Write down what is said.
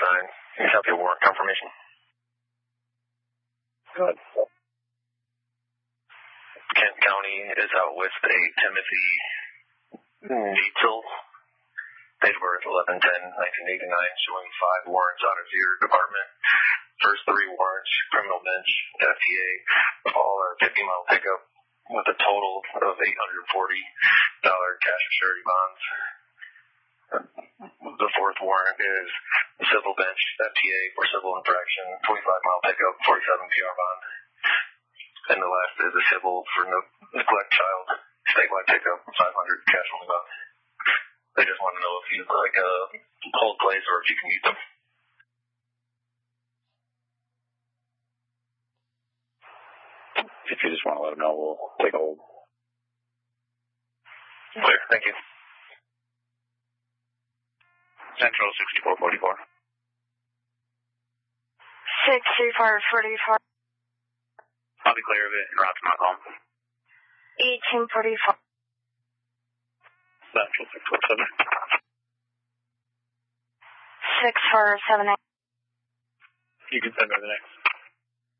Can you help your warrant confirmation? Go ahead. Kent County is out with a Timothy Neitzel, date of birth 11/10/1989, showing 5 warrants out of your department. First 3 warrants, criminal bench, FTA, all are 50-mile pickup with a total of $840 cash and surety bonds. The 4th warrant is civil bench, FTA for civil infraction, 25-mile pickup, 47 PR bond. And the last is a civil for neglect child, statewide pickup, 500 cash only bond. They just want to know if you'd like a hold place or if you can use them. If you just want to let them know, we'll take a hold. Clear, thank you. Central 6444. 6444. I'll be clear of it and route to my call. 1844. Central 647. 6478. You can send me the next.